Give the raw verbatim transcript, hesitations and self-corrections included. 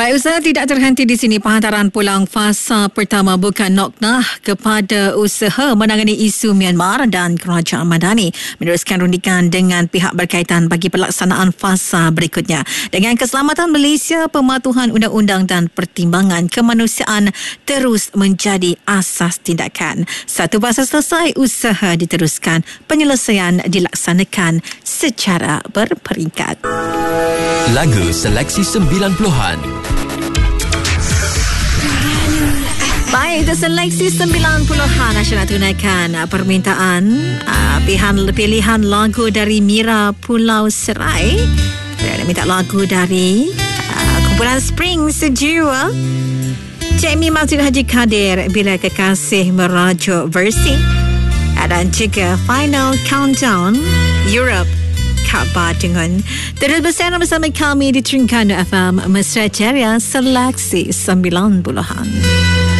Baik, usaha tidak terhenti di sini. Penghantaran pulang fasa pertama bukan Noknah kepada usaha menangani isu Myanmar dan Kerajaan Madani meneruskan rundikan dengan pihak berkaitan bagi pelaksanaan fasa berikutnya. Dengan keselamatan Malaysia, pematuhan undang-undang dan pertimbangan kemanusiaan terus menjadi asas tindakan. Satu fasa selesai, usaha diteruskan, penyelesaian dilaksanakan secara berperingkat. Lagu seleksi sembilan puluhan. Baik, itu seleksi sembilan puluhan nasional tunaikan permintaan uh, pilihan, pilihan lagu dari Mira Pulau Serai. Dia minta lagu dari uh, kumpulan Spring Sejiwa, Jamie Masjid Haji Kadir, Bila Kekasih Merajuk versi, dan juga Final Countdown Europe Kabar dengan. Terus bersama bersama kami di Terengganu F M Mesra Ceria seleksi sembilan puluhan.